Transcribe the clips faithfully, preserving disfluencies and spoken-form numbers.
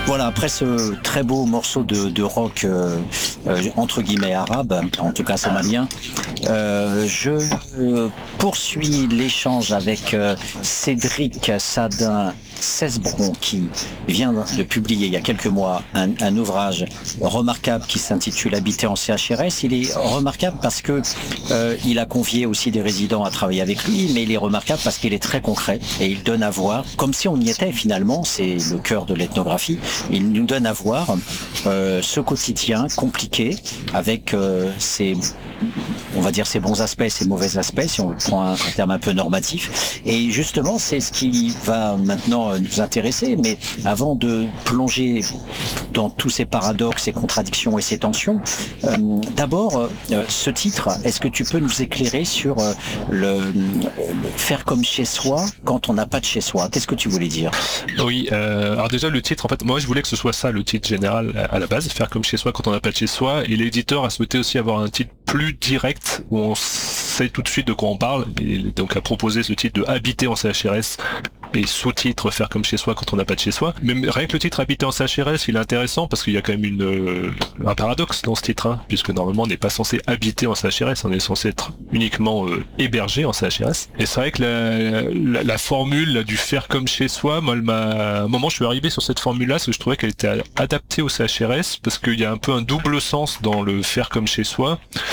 Voilà, après ce très beau morceau de, de rock euh, euh, entre guillemets arabe, en tout cas somalien, euh, je euh, poursuis l'échange avec euh, Cédric Sadin Cesbron qui vient de publier il y a quelques mois un, un ouvrage remarquable qui s'intitule Habiter en C H R S. Il est remarquable parce que euh, il a convié aussi des résidents à travailler avec lui, mais il est remarquable parce qu'il est très concret et il donne à voir, comme si on y était finalement, c'est le cœur de l'ethnographie, il nous donne à voir euh, ce quotidien compliqué avec euh, ses, on va dire ses bons aspects, ses mauvais aspects, si on prend un, un terme un peu normatif. Et justement, c'est ce qui va maintenant nous intéresser. Mais avant de plonger dans tous ces paradoxes, ces contradictions et ces tensions, euh, d'abord, euh, ce titre, est-ce que tu peux nous éclairer sur euh, le, le faire comme chez soi quand on n'a pas de chez soi? Qu'est-ce que tu voulais dire? Oui, euh, alors déjà le titre, en fait, moi je voulais que ce soit ça le titre général à la base, faire comme chez soi quand on n'a pas de chez soi, et l'éditeur a souhaité aussi avoir un titre plus direct où on sait tout de suite de quoi on parle, et donc a proposé ce titre de Habiter en C H R S et sous-titre faire comme chez soi quand on n'a pas de chez soi. Mais rien que le titre Habiter en C H R S, il est intéressant parce qu'il y a quand même une euh, un paradoxe dans ce titre, hein, puisque normalement on n'est pas censé habiter en C H R S, on est censé être uniquement euh, hébergé en C H R S. Et c'est vrai que la, la, la formule là, du faire comme chez soi, moi, elle m'a... à un moment je suis arrivé sur cette formule-là parce que je trouvais qu'elle était adaptée au C H R S, parce qu'il y a un peu un double sens dans le faire comme chez soi.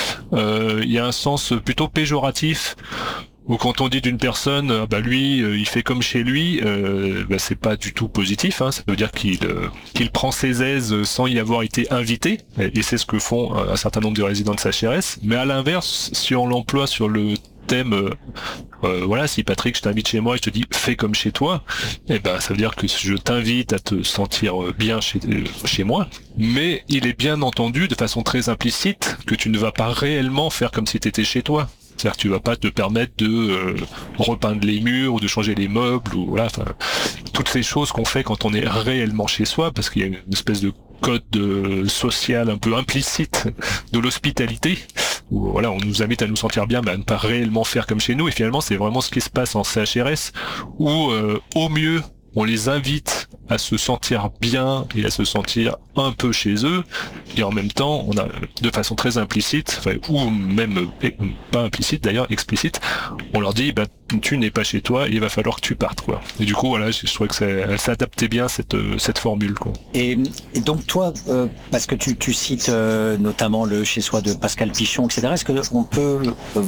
Euh, il y a un sens plutôt péjoratif, ou quand on dit d'une personne, euh, bah lui, euh, il fait comme chez lui, euh, bah c'est pas du tout positif. Hein. Ça veut dire qu'il euh, qu'il prend ses aises sans y avoir été invité, et, et c'est ce que font euh, un certain nombre de résidents de C H R S. Mais à l'inverse, si on l'emploie sur le thème, euh, euh, voilà, si Patrick, je t'invite chez moi et je te dis fais comme chez toi, eh ben ça veut dire que je t'invite à te sentir bien chez euh, chez moi. Mais il est bien entendu de façon très implicite que tu ne vas pas réellement faire comme si tu étais chez toi. C'est-à-dire que tu vas pas te permettre de euh, repeindre les murs ou de changer les meubles ou voilà, enfin toutes ces choses qu'on fait quand on est réellement chez soi, parce qu'il y a une espèce de code euh, social un peu implicite de l'hospitalité où voilà, on nous invite à nous sentir bien, mais à ne pas réellement faire comme chez nous. Et finalement, c'est vraiment ce qui se passe en C H R S où euh, au mieux on les invite à se sentir bien et à se sentir un peu chez eux, et en même temps, on a de façon très implicite, enfin, ou même pas implicite d'ailleurs, explicite, on leur dit, bah, tu n'es pas chez toi, et il va falloir que tu partes, quoi. Et du coup, voilà, je, je trouvais que ça, elle s'adaptait bien cette cette formule, quoi. Et, et donc toi, euh, parce que tu, tu cites euh, notamment le chez soi de Pascal Pichon, et cetera. Est-ce que on peut euh,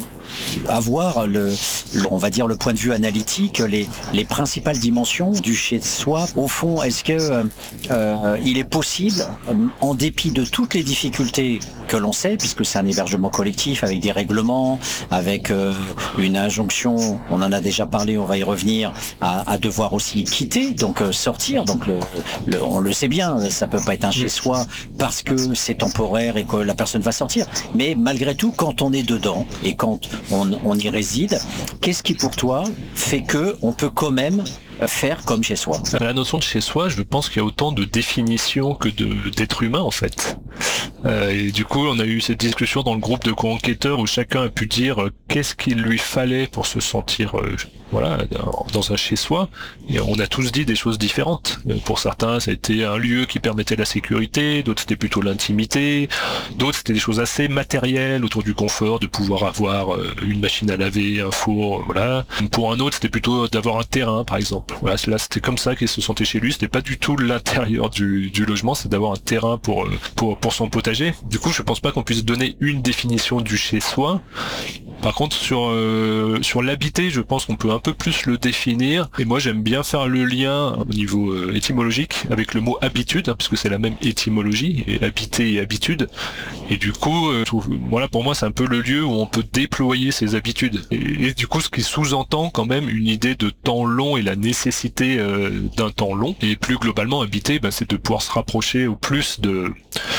avoir le, le, on va dire le point de vue analytique, les les principales dimensions du chez soi? Au fond, est-ce que euh, il est possible, en dépit de toutes les difficultés que l'on sait, puisque c'est un hébergement collectif avec des règlements, avec euh, une injonction, on en a déjà parlé, on va y revenir, à, à devoir aussi quitter, donc euh, sortir, donc le, le, on le sait bien, ça peut pas être un chez soi parce que c'est temporaire et que la personne va sortir. Mais malgré tout, quand on est dedans et quand on, on y réside, qu'est-ce qui pour toi fait que on peut quand même faire comme chez soi? La notion de chez soi, je pense qu'il y a autant de définitions que de d'être humain en fait. Euh, et du coup, on a eu cette discussion dans le groupe de co-enquêteurs où chacun a pu dire euh, qu'est-ce qu'il lui fallait pour se sentir euh, voilà, dans un chez soi. Et on a tous dit des choses différentes. Euh, pour certains, ça a été un lieu qui permettait la sécurité, d'autres c'était plutôt l'intimité, d'autres c'était des choses assez matérielles autour du confort, de pouvoir avoir euh, une machine à laver, un four, voilà. Pour un autre, c'était plutôt d'avoir un terrain, par exemple. Voilà, là c'était comme ça qu'il se sentait chez lui. C'était pas du tout l'intérieur du, du logement, c'est d'avoir un terrain pour pour pour son potager. Du coup, je pense pas qu'on puisse donner une définition du chez soi. Par contre, sur euh, sur l'habiter, je pense qu'on peut un peu plus le définir. Et moi, j'aime bien faire le lien au niveau euh, étymologique avec le mot habitude, hein, parce que c'est la même étymologie, et habiter et habitude. Et du coup, euh, trouve, voilà, pour moi, c'est un peu le lieu où on peut déployer ses habitudes. Et, et du coup, ce qui sous-entend quand même une idée de temps long et la nécessité euh, d'un temps long. Et plus globalement, habiter, bah, c'est de pouvoir se rapprocher au plus de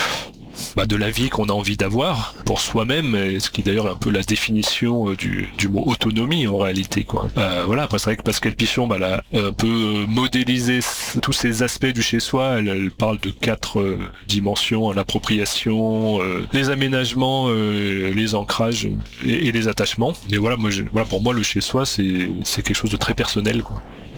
Bah de la vie qu'on a envie d'avoir pour soi-même, ce qui d'ailleurs est un peu la définition du, du mot autonomie en réalité, quoi. Euh, voilà, après c'est vrai que Pascal Pichon, bah, elle a un peu modélisé tous ces aspects du chez-soi. Elle, elle parle de quatre euh, dimensions: l'appropriation, euh, les aménagements, euh, les ancrages et, et les attachements. Et voilà, moi, je, voilà, pour moi le chez-soi c'est c'est quelque chose de très personnel, quoi.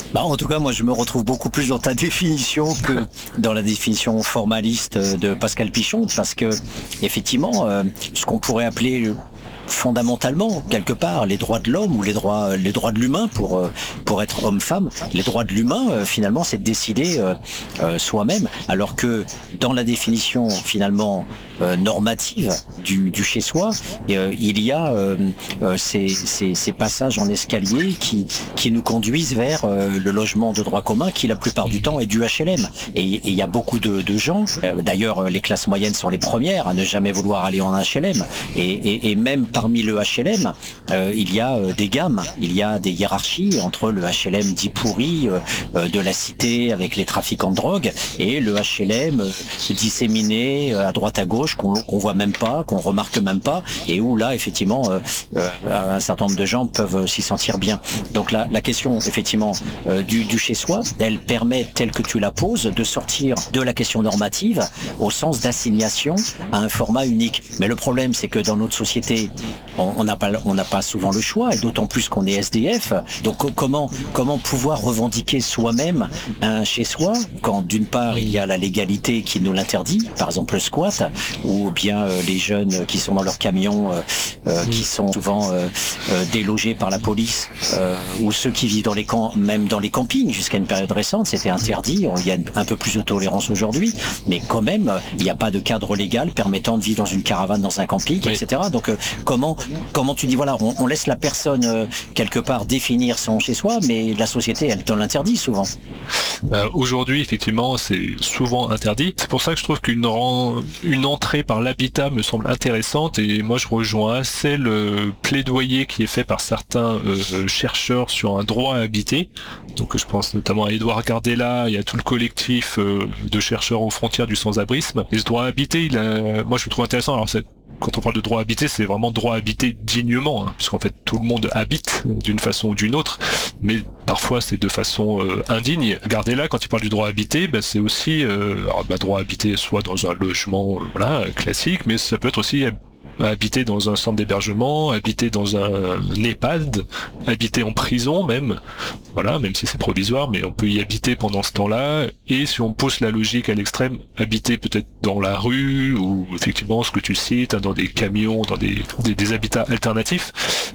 Bah, en tout cas, moi, je me retrouve beaucoup plus dans ta définition que dans la définition formaliste de Pascal Pichon, parce que, effectivement, euh, ce qu'on pourrait appeler fondamentalement, quelque part, les droits de l'homme ou les droits, les droits de l'humain pour, pour être homme-femme, les droits de l'humain, finalement, c'est de décider euh, euh, soi-même, alors que dans la définition, finalement, euh, normative du, du chez-soi, euh, il y a euh, euh, ces, ces, ces passages en escalier qui, qui nous conduisent vers euh, le logement de droit commun, qui la plupart du temps est du H L M. Et il y a beaucoup de, de gens, euh, d'ailleurs, les classes moyennes sont les premières à ne jamais vouloir aller en H L M, et, et, et même parmi le H L M, euh, il y a euh, des gammes, il y a des hiérarchies entre le H L M dit pourri euh, euh, de la cité avec les trafiquants de drogue et le H L M euh, disséminé euh, à droite à gauche qu'on qu'on voit même pas, qu'on remarque même pas, et où là effectivement euh, euh, un certain nombre de gens peuvent s'y sentir bien. Donc la, la question effectivement euh, du, du chez soi, elle permet, telle que tu la poses, de sortir de la question normative au sens d'assignation à un format unique. Mais le problème, c'est que dans notre société, on n'a pas, on n'a pas souvent le choix, et d'autant plus qu'on est S D F. Donc comment, comment pouvoir revendiquer soi-même un chez soi quand d'une part il y a la légalité qui nous l'interdit, par exemple le squat, ou bien euh, les jeunes qui sont dans leur camion, euh, euh, qui sont souvent euh, euh, délogés par la police, euh, ou ceux qui vivent dans les camps, même dans les campings. Jusqu'à une période récente, c'était interdit. Il y a un peu plus de tolérance aujourd'hui, mais quand même, il n'y a pas de cadre légal permettant de vivre dans une caravane, dans un camping, oui. et cetera. Donc euh, comment comment tu dis, voilà, on, on laisse la personne euh, quelque part définir son chez soi, mais la société, elle t'en l'interdit souvent. Euh, aujourd'hui, effectivement, c'est souvent interdit. C'est pour ça que je trouve qu'une ren- une entrée par l'habitat me semble intéressante, et moi je rejoins assez le plaidoyer qui est fait par certains euh, chercheurs sur un droit à habiter. Donc je pense notamment à Édouard Gardella et à tout le collectif euh, de chercheurs aux frontières du sans-abrisme. Et ce droit à habiter, il a, moi je le trouve intéressant. Alors c'est quand on parle de droit à habiter, c'est vraiment droit à habiter dignement, hein, puisqu'en fait tout le monde habite d'une façon ou d'une autre, mais parfois c'est de façon euh, indigne. Gardez-là, quand il parle du droit à habiter, bah, c'est aussi euh, alors, bah, droit à habiter soit dans un logement euh, voilà, classique, mais ça peut être aussi habiter dans un centre d'hébergement, habiter dans un EHPAD, habiter en prison même, voilà, même si c'est provisoire, mais on peut y habiter pendant ce temps-là, et si on pousse la logique à l'extrême, habiter peut-être dans la rue, ou effectivement ce que tu cites, hein, dans des camions, dans des, des, des habitats alternatifs,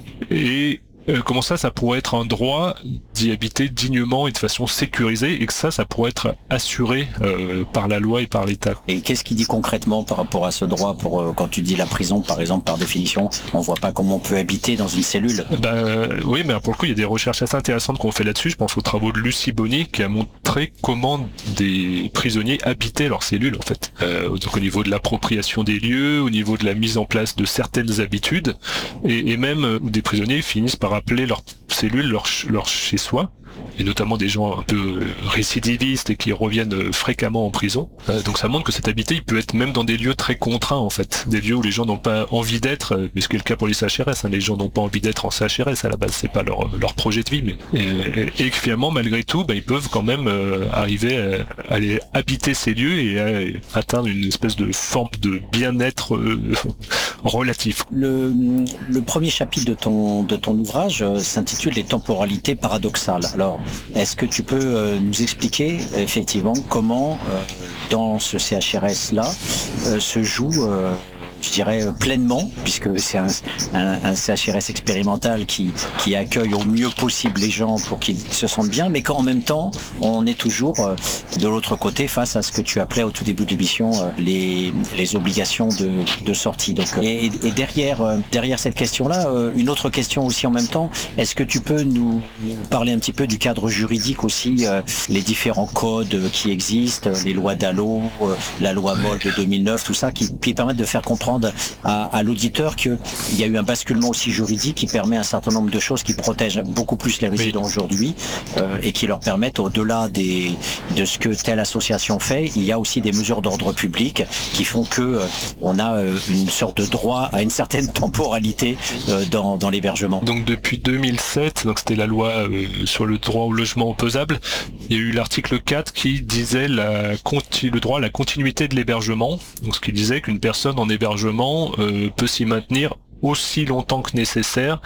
et Euh, comment ça, ça pourrait être un droit d'y habiter dignement et de façon sécurisée, et que ça, ça pourrait être assuré euh, par la loi et par l'État. Et qu'est-ce qu'il dit concrètement par rapport à ce droit pour euh, quand tu dis la prison, par exemple, par définition, on voit pas comment on peut habiter dans une cellule. Ben euh, oui, mais pour le coup, il y a des recherches assez intéressantes qu'on fait là-dessus. Je pense aux travaux de Lucie Bonny qui a montré comment des prisonniers habitaient leurs cellules, en fait. Euh, donc au niveau de l'appropriation des lieux, au niveau de la mise en place de certaines habitudes, et, et même euh, des prisonniers finissent par appeler leur cellule leur, leur chez-soi, et notamment des gens un peu récidivistes et qui reviennent fréquemment en prison. Euh, donc ça montre que cet habité, il peut être même dans des lieux très contraints, en fait, des lieux où les gens n'ont pas envie d'être, mais ce qui est le cas pour les C H R S, hein, les gens n'ont pas envie d'être en C H R S, à la base c'est pas leur, leur projet de vie, mais et, et, et finalement malgré tout, bah, ils peuvent quand même euh, arriver à, à aller habiter ces lieux et à atteindre une espèce de forme de bien-être euh, relatif. Le, le premier chapitre de ton, de ton ouvrage euh, s'intitule Les temporalités paradoxales. Alors, est-ce que tu peux euh, nous expliquer effectivement comment euh, dans ce C H R S-là euh, se joue euh, je dirais pleinement, puisque c'est un, un, un C H R S expérimental qui, qui accueille au mieux possible les gens pour qu'ils se sentent bien, mais qu'en même temps, on est toujours euh, de l'autre côté face à ce que tu appelais au tout début de l'émission euh, les, les obligations de, de sortie. Donc, et, et derrière, euh, derrière cette question-là, euh, une autre question aussi en même temps, est-ce que tu peux nous parler un petit peu du cadre juridique aussi, euh, les différents codes qui existent, les lois Dalo, euh, la loi Moll de deux mille neuf, tout ça, qui, qui permettent de faire comprendre à, à l'auditeur qu'il y a eu un basculement aussi juridique qui permet un certain nombre de choses qui protègent beaucoup plus les résidents oui. aujourd'hui euh, et qui leur permettent, au-delà des, de ce que telle association fait, il y a aussi des mesures d'ordre public qui font que euh, on a euh, une sorte de droit à une certaine temporalité euh, dans, dans l'hébergement. Donc depuis deux mille sept, donc c'était la loi euh, sur le droit au logement opposable, il y a eu l'article quatre qui disait la conti- le droit à la continuité de l'hébergement, donc ce qui disait qu'une personne en hébergement Euh, peut s'y maintenir aussi longtemps que nécessaire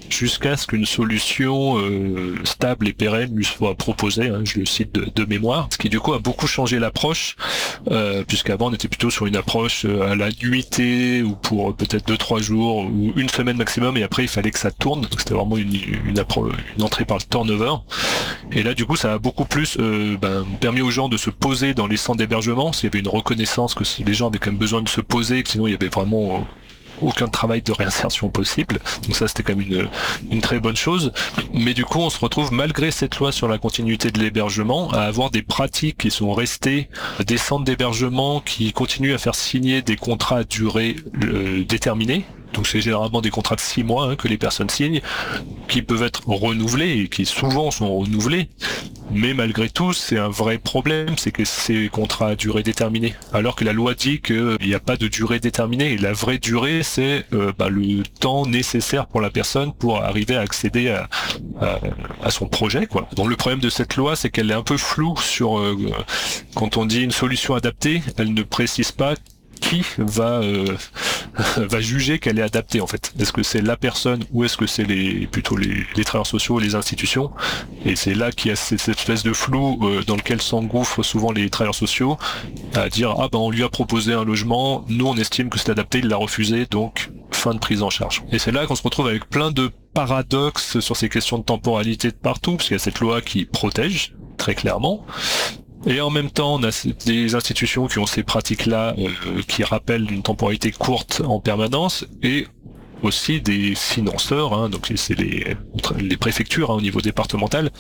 jusqu'à ce qu'une solution euh, stable et pérenne lui soit proposée, hein, je le cite de, de mémoire, ce qui du coup a beaucoup changé l'approche, euh, puisqu'avant on était plutôt sur une approche à la nuitée ou pour peut-être deux trois jours ou une semaine maximum, et après il fallait que ça tourne, donc c'était vraiment une, une, appro- une entrée par le turnover. Et là du coup ça a beaucoup plus euh, ben, permis aux gens de se poser dans les centres d'hébergement, parce qu'il y avait une reconnaissance que les gens avaient quand même besoin de se poser, que sinon il y avait vraiment aucun travail de réinsertion possible. Donc ça c'était quand même une, une très bonne chose. Mais du coup on se retrouve, malgré cette loi sur la continuité de l'hébergement, à avoir des pratiques qui sont restées, des centres d'hébergement qui continuent à faire signer des contrats à durée euh, déterminée. Donc c'est généralement des contrats de six mois hein, que les personnes signent, qui peuvent être renouvelés et qui souvent sont renouvelés. Mais malgré tout, c'est un vrai problème, c'est que ces contrats à durée déterminée. Alors que la loi dit qu'il n'y a pas de durée déterminée. Et la vraie durée, c'est euh, bah, le temps nécessaire pour la personne pour arriver à accéder à, à, à son projet, quoi. Donc le problème de cette loi, c'est qu'elle est un peu floue sur euh, quand on dit une solution adaptée, elle ne précise pas qui va euh, va juger qu'elle est adaptée en fait. Est-ce que c'est la personne ou est-ce que c'est les plutôt les, les travailleurs sociaux, les institutions? Et c'est là qu'il y a cette, cette espèce de flou euh, dans lequel s'engouffrent souvent les travailleurs sociaux, à dire ah ben on lui a proposé un logement, nous on estime que c'est adapté, il l'a refusé, donc fin de prise en charge. Et c'est là qu'on se retrouve avec plein de paradoxes sur ces questions de temporalité de partout, parce qu'il y a cette loi qui protège très clairement. Et en même temps, on a des institutions qui ont ces pratiques-là, euh, qui rappellent une temporalité courte en permanence, et aussi des financeurs, hein, donc c'est les, les préfectures hein, au niveau départemental,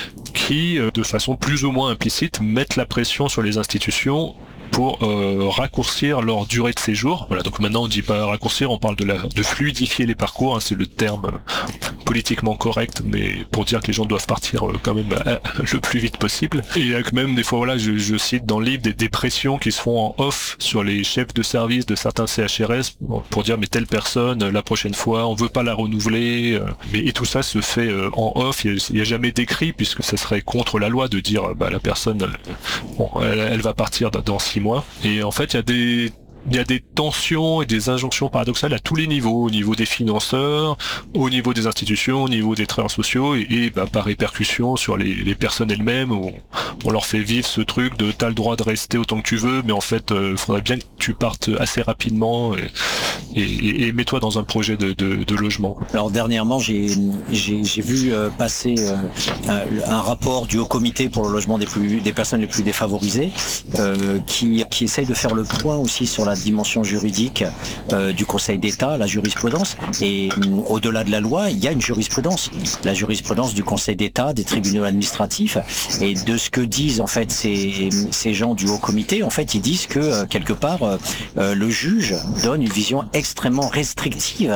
qui, euh, de façon plus ou moins implicite, mettent la pression sur les institutions pour euh, raccourcir leur durée de séjour. Voilà, donc maintenant on dit pas raccourcir, on parle de, la, de fluidifier les parcours, hein, c'est le terme euh, politiquement correct, mais pour dire que les gens doivent partir euh, quand même euh, le plus vite possible. Et il y a quand même des fois, voilà, je, je cite dans le livre des dépressions qui se font en off sur les chefs de service de certains C H R S pour dire mais telle personne, la prochaine fois, on veut pas la renouveler. Euh, mais, et tout ça se fait euh, en off, il n'y a, a jamais d'écrit puisque ça serait contre la loi de dire bah la personne, bon, elle, elle va partir dans six mois. Et en fait, il y a des il y a des tensions et des injonctions paradoxales à tous les niveaux, au niveau des financeurs, au niveau des institutions, au niveau des travailleurs sociaux et, et bah, par répercussion sur les, les personnes elles-mêmes, où on, on leur fait vivre ce truc de t'as le droit de rester autant que tu veux, mais en fait, il euh, faudrait bien que tu partes assez rapidement et, et, et mets-toi dans un projet de, de, de logement. Alors dernièrement, j'ai j'ai, j'ai vu euh, passer euh, un, un rapport du Haut Comité pour le logement des, plus, des personnes les plus défavorisées euh, qui, qui essaye de faire le point aussi sur la dimension juridique euh, du Conseil d'État, la jurisprudence. Et euh, au-delà de la loi, il y a une jurisprudence. La jurisprudence du Conseil d'État, des tribunaux administratifs. Et de ce que disent en fait ces, ces gens du Haut Comité, en fait, ils disent que euh, quelque part, euh, le juge donne une vision extrêmement restrictive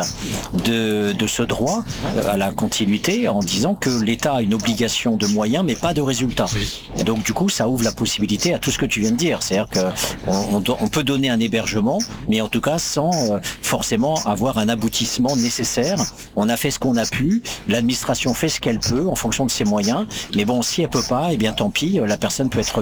de, de ce droit à la continuité en disant que l'État a une obligation de moyens mais pas de résultats. Et donc du coup, ça ouvre la possibilité à tout ce que tu viens de dire. C'est-à-dire qu'on on peut donner un hébergement, mais en tout cas sans euh, forcément avoir un aboutissement nécessaire. On a fait ce qu'on a pu, l'administration fait ce qu'elle peut en fonction de ses moyens, mais bon, si elle peut pas, eh bien tant pis, la personne peut être